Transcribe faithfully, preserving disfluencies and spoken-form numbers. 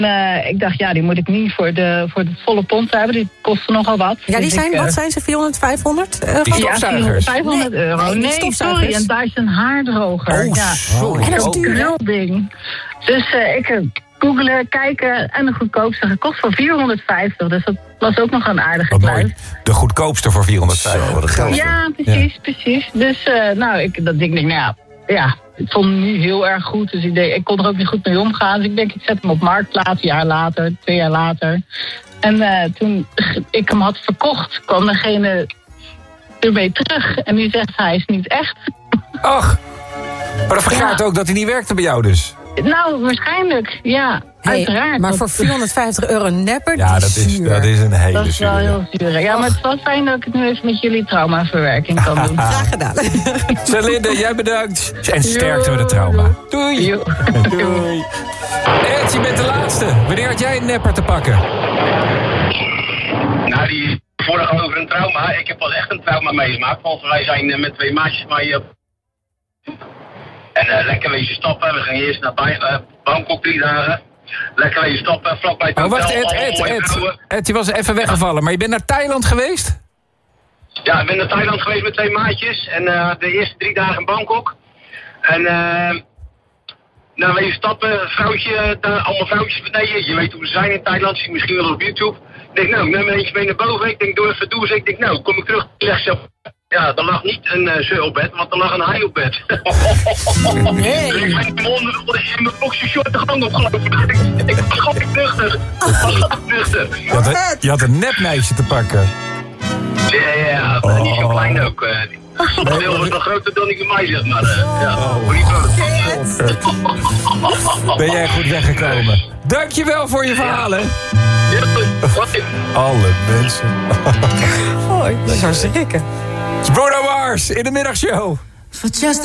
Uh, ik dacht, ja, die moet ik niet voor de, voor de volle pond hebben. Die kosten nogal wat. Ja, die dus zijn, ik, uh, wat zijn ze, vierhonderd, vijfhonderd euro? Die stofzuigers. Ja, vijfhonderd euro. Nee, Nee, nee sorry, een Dyson haardroger. Oh, ja. sorry. En dat is Zo'n duur, hè? ding. Dus uh, ik uh, googelen, kijken en de goedkoopste gekocht voor vierhonderdvijftig. Dus dat was ook nog een aardige Wat kluis. mooi. De goedkoopste voor vierhonderdvijftig. Wat een geld. Ja, precies, ja. precies. Dus uh, nou, ik, dat denk ik, nou ja, ja, het vond niet heel erg goed. Dus ik, denk, ik kon er ook niet goed mee omgaan. Dus ik denk, ik zet hem op Marktplaats, een jaar later, twee jaar later. En uh, toen ik hem had verkocht, kwam degene ermee terug. En die zegt, hij is niet echt. Ach, maar dat verklaart ja. ook dat hij niet werkte bij jou dus. Nou, waarschijnlijk, ja, hey, uiteraard. Maar voor vierhonderdvijftig euro nepper, ja, dat is, dat is een hele Dat is wel heel zuur. Ja, maar het is wel fijn dat ik het nu even met jullie traumaverwerking kan doen. Graag gedaan. Celinde, jij bedankt. En sterkte met het trauma. Doei. Jo. Doei. Ed, je bent de laatste. Wanneer had jij een nepper te pakken? Nou, die vorige over een trauma. Ik heb wel echt een trauma meegemaakt. Want wij zijn uh, met twee maatjes van je. En uh, lekker wezen stappen. We gingen eerst naar uh, Bangkok drie dagen. Lekker wezen stappen, vlakbij het Oh, hotel. wacht, Ed, Ed, Ed. Ed, je was even weggevallen. Maar je bent naar Thailand geweest? Ja, ik ben naar Thailand geweest met twee maatjes. En uh, de eerste drie dagen in Bangkok. En uh, nou, wezen stappen. Vrouwtje, daar, allemaal vrouwtjes beneden. Je weet hoe ze zijn in Thailand. Zie je misschien wel op YouTube. Ik denk, nou, ik neem er eentje mee naar boven. Ik denk, doe even doen. Ik denk, nou, kom ik terug. Ik leg ze op. Ja, er lag niet een uh, ze op bed, want er lag een haai op bed. Nee. Ik ben in mijn boxershort de gang opgelopen. Ik was gewoon nuchter. Ik was gewoon nuchter. Je had, een, je had een nepmeisje te pakken. Ja, ja, oh. niet zo klein ook. Het uh, deel was nog groter dan ik bij mij, zeg maar. Uh, ja, hoe niet groot. Ben jij goed weggekomen? Dankjewel voor je verhalen. Ja, alle mensen. Hoi, dat zou schrikken. Bruno Mars in de middagshow.